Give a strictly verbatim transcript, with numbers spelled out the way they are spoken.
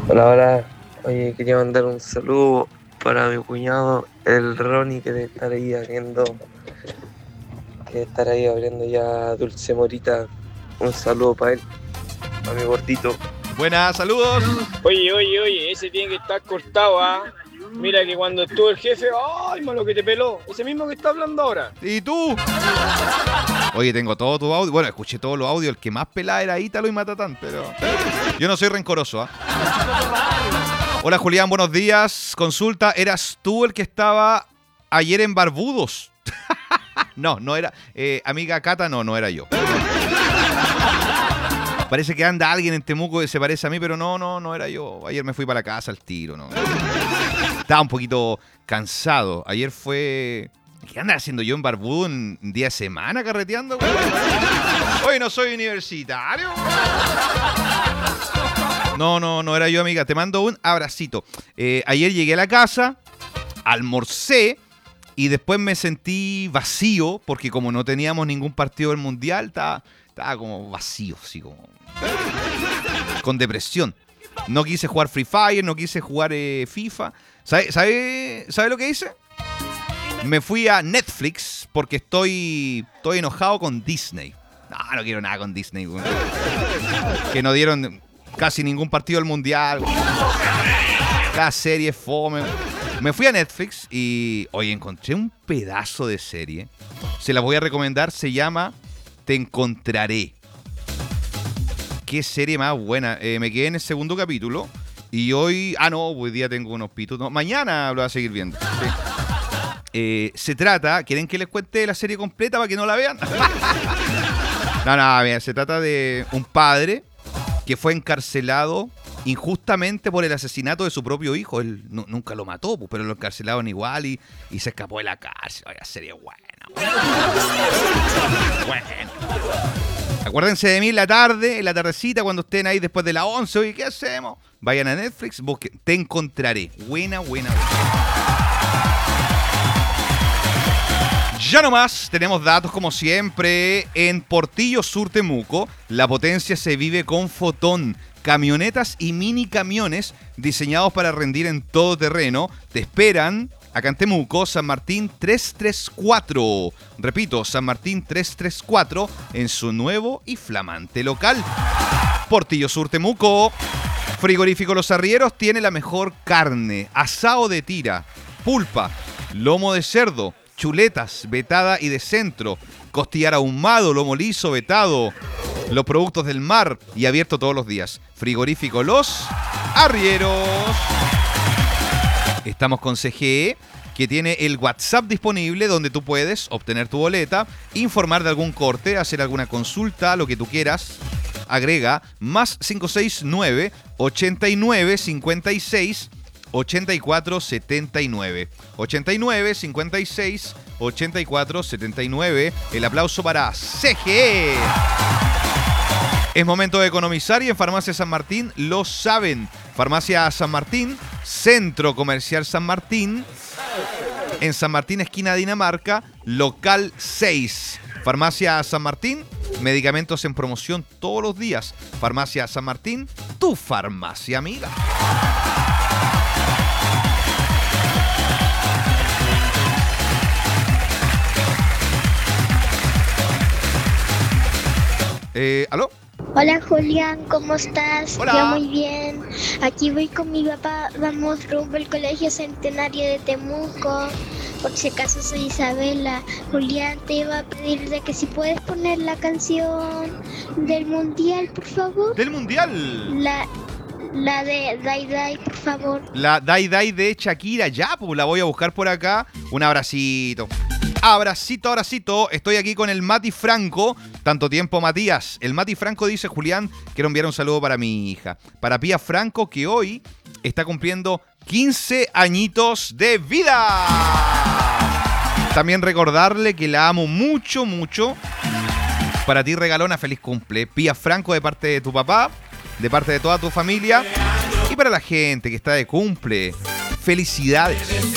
Hola, hola. Oye, quería mandar un saludo para mi cuñado, el Ronnie, que debe estar ahí abriendo, que debe estar ahí abriendo ya Dulce Morita. Un saludo para él, para mi gordito. Buenas, saludos. Oye, oye, oye, ese tiene que estar cortado, ¿ah? Mira que cuando estuvo el jefe, ¡ay, malo que te peló! Ese mismo que está hablando ahora. ¿Y tú? Oye, tengo todo tu audio. Bueno, escuché todos los audios. El que más pelada era Ítalo y Matatán, pero yo no soy rencoroso, ¿ah? Hola, Julián, buenos días. Consulta, ¿eras tú el que estaba ayer en Barbudos? No, no era. Eh, amiga Cata, no, no era yo. Parece que anda alguien en Temuco que se parece a mí, pero no, no, no era yo. Ayer me fui para la casa al tiro, ¿no? Estaba un poquito cansado. Ayer fue... ¿Qué andas haciendo yo en Barbudo en día de semana carreteando, güey? Hoy no soy universitario. No, no, no era yo, amiga. Te mando un abracito. Eh, ayer llegué a la casa, almorcé y después me sentí vacío porque como no teníamos ningún partido del Mundial, estaba, estaba como vacío, así como... con depresión. No quise jugar Free Fire, no quise jugar eh, FIFA. ¿Sabe, sabe, ¿Sabe lo que hice? Me fui a Netflix porque estoy, estoy enojado con Disney. No, no quiero nada con Disney. Güey. Que no dieron casi ningún partido del Mundial. Güey. Cada serie fome. Me fui a Netflix y, oye, encontré un pedazo de serie. Se la voy a recomendar. Se llama Te Encontraré. Qué serie más buena. Eh, me quedé en el segundo capítulo. Y hoy... Ah, no, hoy día tengo unos pitos. No, mañana lo voy a seguir viendo. Sí. Eh, se trata... ¿Quieren que les cuente la serie completa para que no la vean? No, no, mira, se trata de un padre que fue encarcelado injustamente por el asesinato de su propio hijo. Él no, nunca lo mató, pues, pero lo encarcelaron igual y, y se escapó de la cárcel. Vaya serie buena. Bueno. Acuérdense de mí en la tarde, en la tardecita, cuando estén ahí después de las once. Oye, ¿qué hacemos? Vayan a Netflix, busquen Te Encontraré. Buena, buena, buena. Ya nomás, tenemos datos como siempre. En Portillo Sur Temuco, la potencia se vive con Fotón. Camionetas y mini camiones diseñados para rendir en todo terreno. Te esperan acá en Temuco, San Martín trescientos treinta y cuatro. Repito, San Martín trescientos treinta y cuatro en su nuevo y flamante local. Portillo Sur Temuco. Frigorífico Los Arrieros tiene la mejor carne. Asado de tira, pulpa, lomo de cerdo, chuletas, vetada y de centro, costillar ahumado, lomo liso, vetado, los productos del mar y abierto todos los días. Frigorífico Los Arrieros. Estamos con C G E, que tiene el WhatsApp disponible donde tú puedes obtener tu boleta, informar de algún corte, hacer alguna consulta, lo que tú quieras. Agrega más cinco seis nueve, ochenta y nueve, cincuenta y seis, ochenta y cuatro setenta y nueve. ochenta y nueve, cincuenta y seis, ochenta y cuatro setenta y nueve. El aplauso para C G E. Es momento de economizar y en Farmacia San Martín lo saben. Farmacia San Martín, Centro Comercial San Martín, en San Martín, esquina Dinamarca, local seis. Farmacia San Martín, medicamentos en promoción todos los días. Farmacia San Martín, tu farmacia amiga. Eh, ¿Aló? Hola Julián, ¿cómo estás? Hola. Yo muy bien. Aquí voy con mi papá, vamos rumbo al Colegio Centenario de Temuco. Por si acaso soy Isabela. Julián, te iba a pedir de que si puedes poner la canción del Mundial, por favor. ¿Del Mundial? La, la de Dai Dai, por favor. La Dai Dai de Shakira, ya, pues la voy a buscar por acá. Un abracito. Abracito, abracito. Estoy aquí con el Mati Franco. Tanto tiempo, Matías. El Mati Franco dice, Julián, quiero enviar un saludo para mi hija. Para Pía Franco, que hoy está cumpliendo quince añitos de vida. También recordarle que la amo mucho, mucho. Para ti, regalona, feliz cumple. Pía Franco, de parte de tu papá, de parte de toda tu familia. Y para la gente que está de cumple, felicidades.